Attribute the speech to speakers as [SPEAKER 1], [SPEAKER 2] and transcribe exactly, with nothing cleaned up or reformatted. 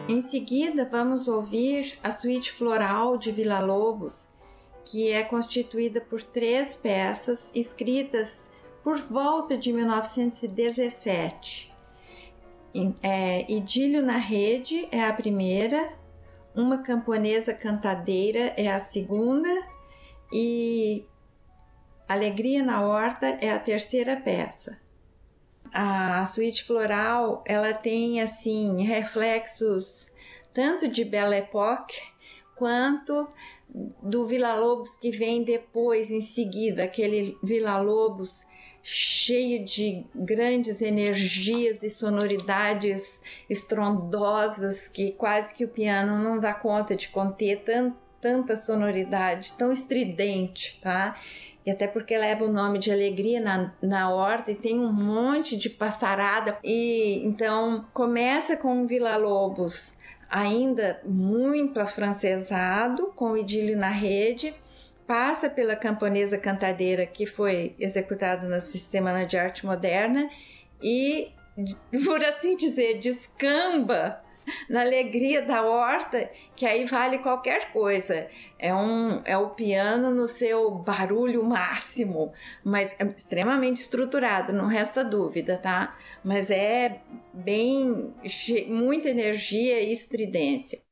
[SPEAKER 1] Em seguida, vamos ouvir a suíte floral de Villa-Lobos, que é constituída por três peças escritas por volta de mil novecentos e dezessete. É, Idílio na Rede é a primeira, Uma Camponesa Cantadeira é a segunda e Alegria na Horta é a terceira peça. A suíte floral, ela tem assim reflexos tanto de Belle Époque quanto do Villa-Lobos que vem depois, em seguida, aquele Villa-Lobos cheio de grandes energias e sonoridades estrondosas que quase que o piano não dá conta de conter tant, tanta sonoridade, tão estridente, tá? E até porque leva o nome de Alegria na, na Horta e tem um monte de passarada. E então começa com o Villa-Lobos ainda muito afrancesado, com o Idílio na Rede, passa pela Camponesa Cantadeira, que foi executado na Semana de Arte Moderna, e, por assim dizer, descamba na Alegria da Horta, que aí vale qualquer coisa. É, um, é o piano no seu barulho máximo, mas é extremamente estruturado, não resta dúvida, tá? Mas é bem, muita energia e estridência.